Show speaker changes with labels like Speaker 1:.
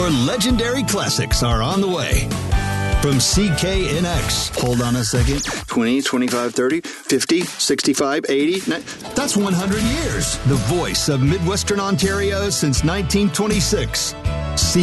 Speaker 1: More legendary classics are on the way. From CKNX. Hold on a second. 20, 25, 30, 50, 65, 80. That's 100 years. The voice of Midwestern Ontario since 1926.